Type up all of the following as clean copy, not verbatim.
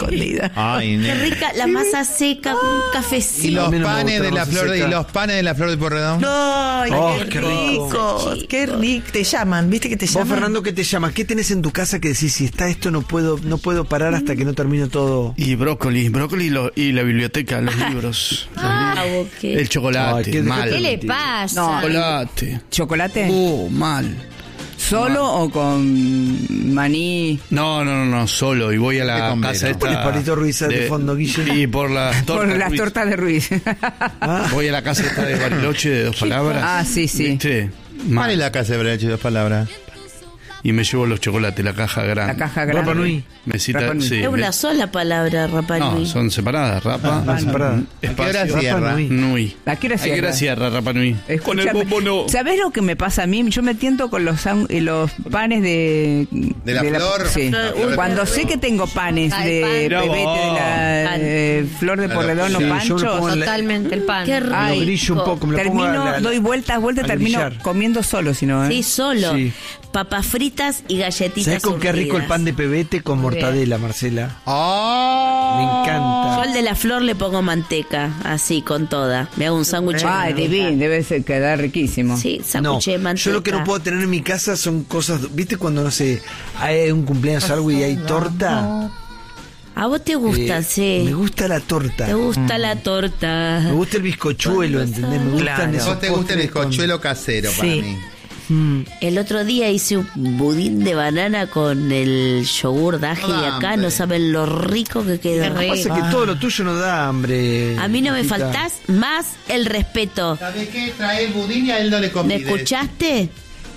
escondida. Ay, Qué rica, la masa seca con un cafecito. Y los A mí no me panes gusta de la la masa flor seca. y los panes de la flor de Porredón. Ay, qué qué rico. rico. Qué rico. Te llaman, ¿viste que te Vos, llaman? Fernando, ¿qué te llamas? ¿Qué tenés en tu casa que decís, si está esto no puedo parar hasta que no termino todo? Y brócoli y la biblioteca, los libros. ¿Qué? El chocolate, Ay, qué mal. ¿Qué le pasa? No. Chocolate. ¿Chocolate? Mal. ¿Solo o con maní? No, solo. Y voy a la con casa velo. esta. Pones Palito Ruiz de fondo, Guille. Y por las tortas. Por las Ruiz. tortas de Ruiz. Voy a la casa esta de Bariloche de 2 palabras. Ah, sí. ¿Viste? ¿Cuál es la casa de Breche, 2 palabras? Y me llevo los chocolates, la caja grande. La caja grande. Rapa Nui. Mesita, Rapa Nui. sí. Es una sola palabra, Rapa No, Nui. son separadas. Rapa. separada. ¿A qué hora Espacio. cierra? Rapa Nui. Nui. ¿A qué hora ¿A qué hora cierra? cierra Rapa Nui? Con el Escúchame, bombo no. ¿sabés lo que me pasa a mí? Yo me tiento con los panes de la flor. Sí. La flor de Cuando Porredón. sé que tengo panes Ah, el de pan. pebete, de la Pan. flor de La porredón o sí, yo me pancho, pongo en la- Totalmente el pan. Qué rico. Lo brillo un poco, me lo pongo termino, a la- doy vueltas, al termino brillar. comiendo solo, si no, ¿eh? Sí, solo. Sí. Papas fritas y galletitas ¿Sabés con qué rico el pan de pebete con mortadela, Marcela? ¡Oh! Me Yo encanta. al de la flor le pongo manteca, así, con toda. Me hago un sándwich. Ay, de divino, debe ser quedar riquísimo. Sí, No, sándwich de manteca. yo lo que no puedo tener en mi casa son cosas, ¿viste cuando, no sé, hay un cumpleaños o algo y hay torta? A vos te gusta, sí. Me gusta la torta. Te gusta la torta. Me gusta el bizcochuelo, ¿entendés? Me gustan Claro. esos ¿Vos te gusta el postres con- bizcochuelo casero para Sí. mí? El otro día hice un budín de banana con el yogur Daji No da de acá. hambre. No saben lo rico que quedó. Qué rico. Pasa que todo lo tuyo no da hambre. A mí no me Tita. faltás más el respeto. ¿Sabés qué? Trae el budín y a él no le ¿Me convides. escuchaste,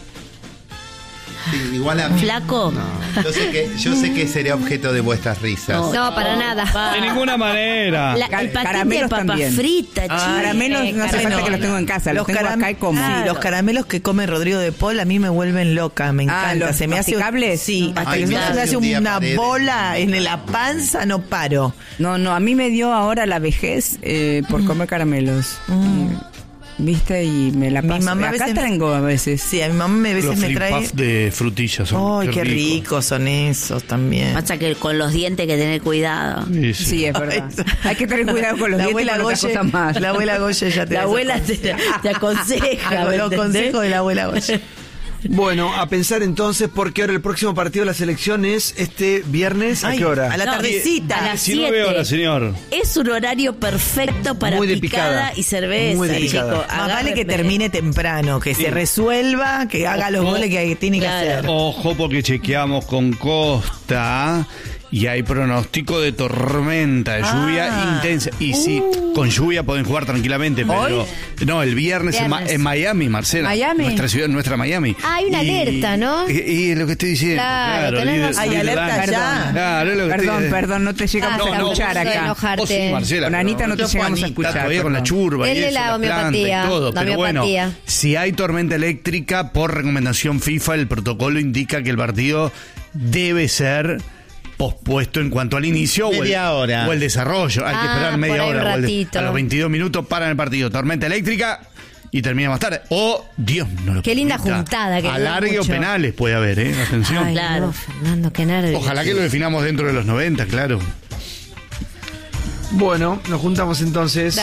Sí, igual a mí. flaco? Yo sé que seré objeto de vuestras risas. No, para nada. De ninguna manera. El paquete de Caramelos papas también. fritas, Caramelos no hace falta que los tengo en casa, los tengo acá y como. Sí, los caramelos que come Rodrigo de Paul a mí me vuelven loca, me encanta. ¿los Se me hace masticables? Sí, hasta Ay, que no claro. se me hace Un día una paredes. bola en la panza, no paro. No, a mí me dio ahora la vejez por comer caramelos. ¿Viste? Y me la Mi paso. mamá a Acá veces- tengo a veces. Sí, a mi mamá a veces Los me flip trae. puff de frutillas son. Ay, qué rico. ricos son esos también. Pasa que con los dientes hay que tener cuidado. Sí, Sí, es verdad. Hay que tener cuidado con los La dientes y abuela con otras Goye, cosas más. la abuela Goye ya te La da abuela esos te aconseja. ¿me los entendés? consejos de la abuela Goye. Bueno, a pensar entonces, porque ahora el próximo partido de la selección es este viernes. ¿A Ay, qué hora? a la No, tardecita. a las 19 7. horas, señor. Es un horario perfecto para Muy de picada picada. y cerveza, Muy de picada. chico. Más vale que termine temprano, que se resuelva, que haga los goles que tiene que Claro. hacer. Ojo, porque chequeamos con Costa y hay pronóstico de tormenta, de lluvia intensa. Y sí, con lluvia pueden jugar tranquilamente, pero no, el viernes Viernes. en Miami, Marcela. Miami. Nuestra ciudad, nuestra Miami. Ah, hay una alerta, ¿no? Y es lo que estoy diciendo. Claro, tenés líder- razón. Hay líder alerta Dance. ya. Claro, es lo que estoy Perdón, no te llegamos Ah, a no, escuchar no, acá. enojarte. Vos sí, Marcela, Con Anita no te Yo, llegamos a Juanita, escuchar. Todavía con la perdón. churba y Denle eso, la planta homeopatía, y todo, la pero bueno, homeopatía. si hay tormenta eléctrica, por recomendación FIFA, el protocolo indica que el partido debe ser pospuesto en cuanto al inicio Media hora. o el desarrollo. Hay que esperar por media ahí un hora. ratito. A los 22 minutos paran el partido. Tormenta eléctrica y termina más tarde. O, Dios, no lo Qué linda permita, juntada que dura alargue o mucho. penales puede haber, atención. Ay, Claro. no, Fernando, qué nervios. Ojalá que lo definamos dentro de los 90, claro. Bueno, nos juntamos entonces.